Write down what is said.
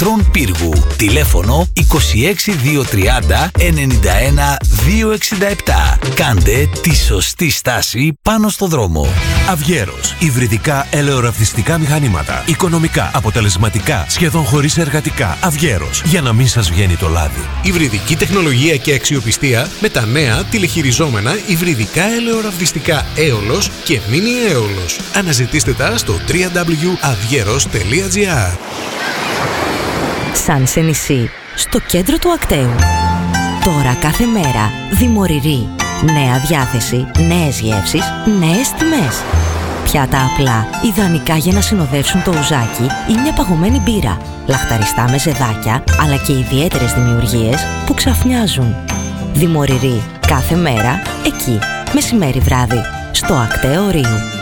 γιατρών πύργου. Τηλέφωνο 26230 91267. Κάντε τη σωστή στάση πάνω στο δρόμο. Αυγέρος. Υβριδικά ελαιοραυτιστικά μηχανήματα. Οικονομικά, αποτελεσματικά, σχεδόν χωρίς εργατικά. Αυγέρος. Για να μην σας βγαίνει το λάδι. Υβριδική τεχνολογία και αξιοπιστία με τα νέα τηλεχειριζόμενα υβριδικά ελαιοραυτιστικά Έολος και Μίνι Έολος. Αναζητήστε τα στο www.avgeros.gr. Σαν σε νησί, στο κέντρο του Ακταίου. Τώρα κάθε μέρα, Δημορυρή. Νέα διάθεση, νέες γεύσεις, νέες τιμές. Πιάτα απλά, ιδανικά για να συνοδεύσουν το ουζάκι ή μια παγωμένη μπύρα. Λαχταριστά με ζεδάκια, αλλά και ιδιαίτερες δημιουργίες που ξαφνιάζουν. Δημορυρή, κάθε μέρα, εκεί, μεσημέρι βράδυ, στο Ακταίο Ρίου.